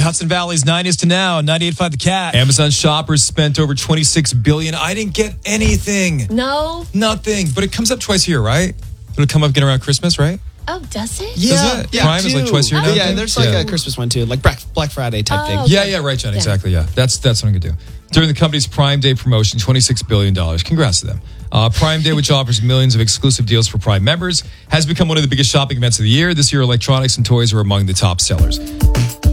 Hudson Valley's 90s to now, 98.5 The Cat. Amazon shoppers spent over $26 billion. I didn't get anything. No? Nothing. But it comes up twice a year, right? It'll come up again around Christmas, right? Oh, does it? Yeah. Does it? Yeah, Prime is like twice a year now? Yeah, there's like a Christmas one too, like Black Friday type thing. Okay. Yeah, right, John, exactly, yeah. That's what I'm going to do. During the company's Prime Day promotion, $26 billion. Congrats to them. Prime Day, which offers millions of exclusive deals for Prime members, has become one of the biggest shopping events of the year. This year, electronics and toys are among the top sellers.